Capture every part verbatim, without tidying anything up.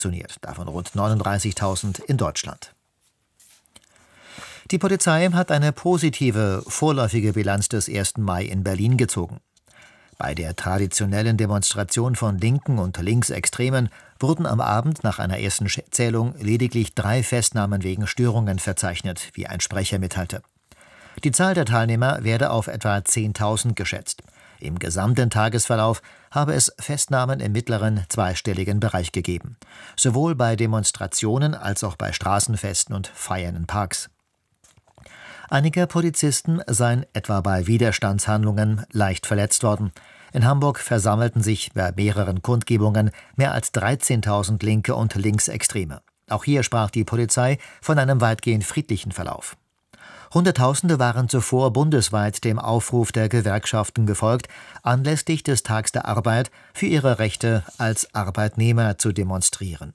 davon rund neununddreißigtausend in Deutschland. Die Polizei hat eine positive, vorläufige Bilanz des ersten Mai in Berlin gezogen. Bei der traditionellen Demonstration von Linken und Linksextremen wurden am Abend nach einer ersten Zählung lediglich drei Festnahmen wegen Störungen verzeichnet, wie ein Sprecher mitteilte. Die Zahl der Teilnehmer werde auf etwa zehntausend geschätzt. Im gesamten Tagesverlauf habe es Festnahmen im mittleren zweistelligen Bereich gegeben, sowohl bei Demonstrationen als auch bei Straßenfesten und Feiern in Parks. Einige Polizisten seien etwa bei Widerstandshandlungen leicht verletzt worden. In Hamburg versammelten sich bei mehreren Kundgebungen mehr als dreizehntausend Linke und Linksextreme. Auch hier sprach die Polizei von einem weitgehend friedlichen Verlauf. Hunderttausende waren zuvor bundesweit dem Aufruf der Gewerkschaften gefolgt, anlässlich des Tags der Arbeit für ihre Rechte als Arbeitnehmer zu demonstrieren.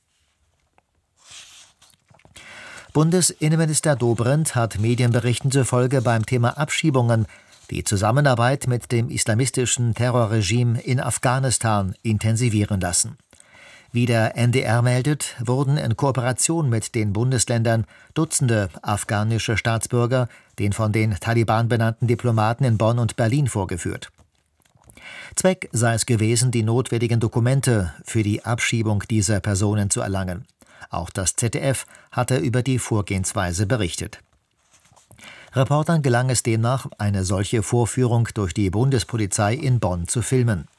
Bundesinnenminister Dobrindt hat Medienberichten zufolge beim Thema Abschiebungen die Zusammenarbeit mit dem islamistischen Terrorregime in Afghanistan intensivieren lassen. Wie der N D R meldet, wurden in Kooperation mit den Bundesländern Dutzende afghanische Staatsbürger den von den Taliban benannten Diplomaten in Bonn und Berlin vorgeführt. Zweck sei es gewesen, die notwendigen Dokumente für die Abschiebung dieser Personen zu erlangen. Auch das Z D F hatte über die Vorgehensweise berichtet. Reportern gelang es demnach, eine solche Vorführung durch die Bundespolizei in Bonn zu filmen.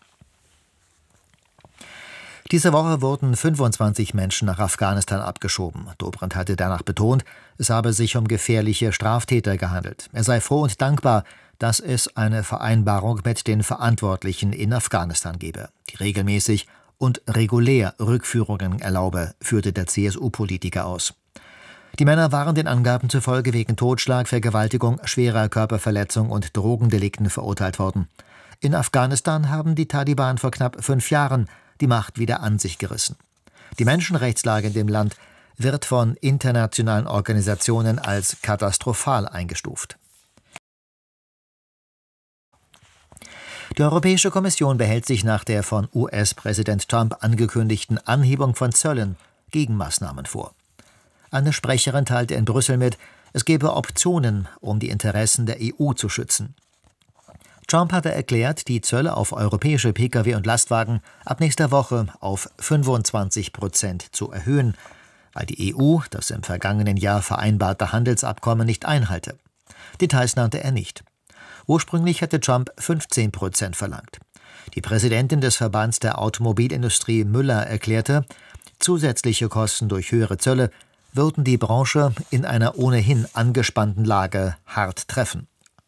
Diese Woche wurden fünfundzwanzig Menschen nach Afghanistan abgeschoben. Dobrindt hatte danach betont, es habe sich um gefährliche Straftäter gehandelt. Er sei froh und dankbar, dass es eine Vereinbarung mit den Verantwortlichen in Afghanistan gebe, die regelmäßig und regulär Rückführungen erlaube, führte der C S U-Politiker aus. Die Männer waren den Angaben zufolge wegen Totschlag, Vergewaltigung, schwerer Körperverletzung und Drogendelikten verurteilt worden. In Afghanistan haben die Taliban vor knapp fünf Jahren die Macht wieder an sich gerissen. Die Menschenrechtslage in dem Land wird von internationalen Organisationen als katastrophal eingestuft. Die Europäische Kommission behält sich nach der von U S-Präsident Trump angekündigten Anhebung von Zöllen Gegenmaßnahmen vor. Eine Sprecherin teilte in Brüssel mit, es gebe Optionen, um die Interessen der E U zu schützen. Trump hatte erklärt, die Zölle auf europäische Pkw und Lastwagen ab nächster Woche auf fünfundzwanzig Prozent zu erhöhen, weil die E U das im vergangenen Jahr vereinbarte Handelsabkommen nicht einhalte. Details nannte er nicht. Ursprünglich hatte Trump fünfzehn Prozent verlangt. Die Präsidentin des Verbands der Automobilindustrie Müller erklärte, zusätzliche Kosten durch höhere Zölle würden die Branche in einer ohnehin angespannten Lage hart treffen.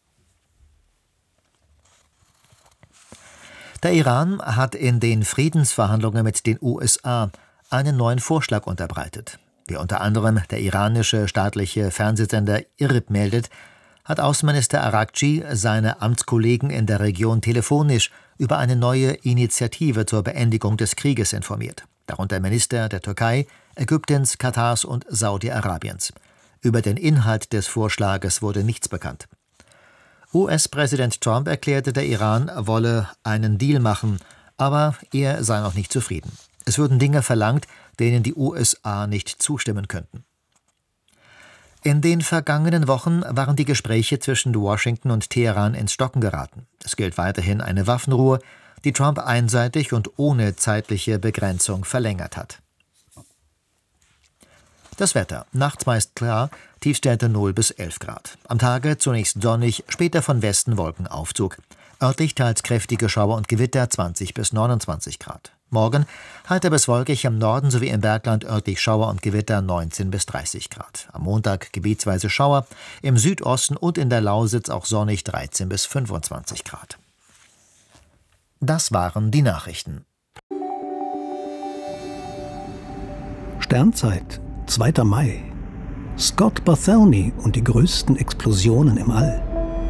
Der Iran hat in den Friedensverhandlungen mit den U S A einen neuen Vorschlag unterbreitet. Wie unter anderem der iranische staatliche Fernsehsender I R I B meldet, hat Außenminister Araghchi seine Amtskollegen in der Region telefonisch über eine neue Initiative zur Beendigung des Krieges informiert, darunter Minister der Türkei, Ägyptens, Katars und Saudi-Arabiens. Über den Inhalt des Vorschlages wurde nichts bekannt. U S-Präsident Trump erklärte, der Iran wolle einen Deal machen, aber er sei noch nicht zufrieden. Es würden Dinge verlangt, denen die U S A nicht zustimmen könnten. In den vergangenen Wochen waren die Gespräche zwischen Washington und Teheran ins Stocken geraten. Es gilt weiterhin eine Waffenruhe, die Trump einseitig und ohne zeitliche Begrenzung verlängert hat. Das Wetter. Nachts meist klar, Tiefstwerte null bis elf Grad. Am Tage zunächst sonnig, später von Westen Wolkenaufzug. Örtlich teils kräftige Schauer und Gewitter zwanzig bis neunundzwanzig Grad. Morgen heiter bis wolkig, am Norden sowie im Bergland örtlich Schauer und Gewitter neunzehn bis dreißig Grad. Am Montag gebietsweise Schauer, im Südosten und in der Lausitz auch sonnig dreizehn bis fünfundzwanzig Grad. Das waren die Nachrichten. Sternzeit, zweiter Mai. Scott Barthélemy und die größten Explosionen im All.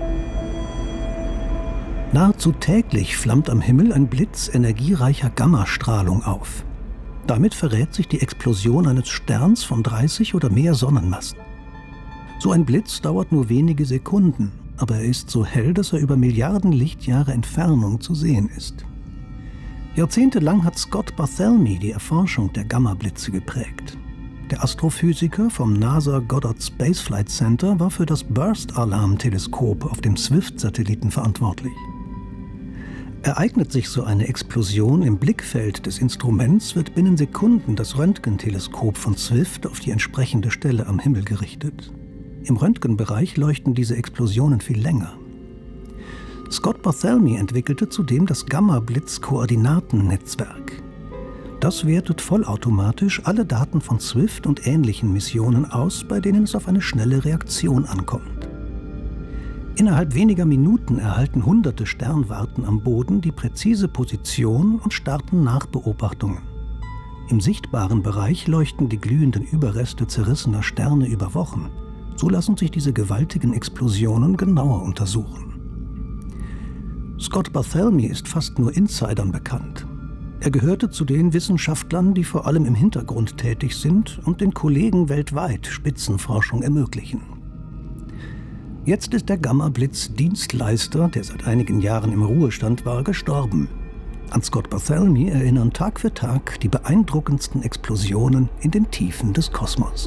Nahezu täglich flammt am Himmel ein Blitz energiereicher Gammastrahlung auf. Damit verrät sich die Explosion eines Sterns von dreißig oder mehr Sonnenmassen. So ein Blitz dauert nur wenige Sekunden, aber er ist so hell, dass er über Milliarden Lichtjahre Entfernung zu sehen ist. Jahrzehntelang hat Scott Barthelmy die Erforschung der Gammablitze geprägt. Der Astrophysiker vom NASA Goddard Space Flight Center war für das Burst-Alarm-Teleskop auf dem Swift-Satelliten verantwortlich. Ereignet sich so eine Explosion im Blickfeld des Instruments, wird binnen Sekunden das Röntgenteleskop von Swift auf die entsprechende Stelle am Himmel gerichtet. Im Röntgenbereich leuchten diese Explosionen viel länger. Scott Barthelmy entwickelte zudem das Gamma-Blitz-Koordinatennetzwerk. Das wertet vollautomatisch alle Daten von Swift und ähnlichen Missionen aus, bei denen es auf eine schnelle Reaktion ankommt. Innerhalb weniger Minuten erhalten hunderte Sternwarten am Boden die präzise Position und starten Nachbeobachtungen. Im sichtbaren Bereich leuchten die glühenden Überreste zerrissener Sterne über Wochen. So lassen sich diese gewaltigen Explosionen genauer untersuchen. Scott Barthelmy ist fast nur Insidern bekannt. Er gehörte zu den Wissenschaftlern, die vor allem im Hintergrund tätig sind und den Kollegen weltweit Spitzenforschung ermöglichen. Jetzt ist der Gamma-Blitz-Dienstleister, der seit einigen Jahren im Ruhestand war, gestorben. An Scott Barthelmy erinnern Tag für Tag die beeindruckendsten Explosionen in den Tiefen des Kosmos.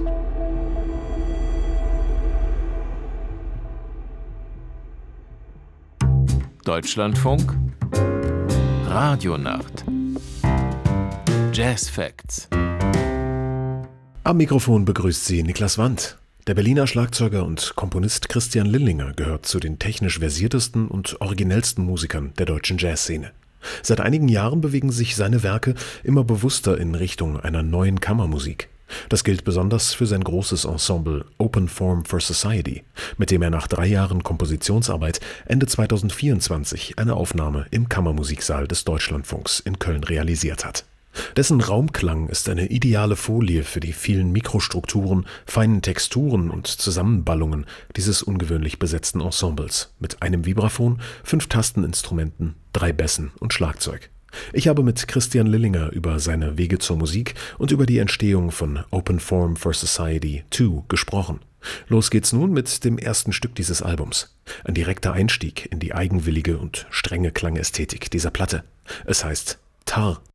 Deutschlandfunk Radionacht Jazz Facts. Am Mikrofon begrüßt Sie Niklas Wandt. Der Berliner Schlagzeuger und Komponist Christian Lillinger gehört zu den technisch versiertesten und originellsten Musikern der deutschen Jazzszene. Seit einigen Jahren bewegen sich seine Werke immer bewusster in Richtung einer neuen Kammermusik. Das gilt besonders für sein großes Ensemble Open Form for Society, mit dem er nach drei Jahren Kompositionsarbeit Ende zweitausendvierundzwanzig eine Aufnahme im Kammermusiksaal des Deutschlandfunks in Köln realisiert hat. Dessen Raumklang ist eine ideale Folie für die vielen Mikrostrukturen, feinen Texturen und Zusammenballungen dieses ungewöhnlich besetzten Ensembles mit einem Vibraphon, fünf Tasteninstrumenten, drei Bässen und Schlagzeug. Ich habe mit Christian Lillinger über seine Wege zur Musik und über die Entstehung von Open Form for Society zwei gesprochen. Los geht's nun mit dem ersten Stück dieses Albums. Ein direkter Einstieg in die eigenwillige und strenge Klangästhetik dieser Platte. Es heißt Tar.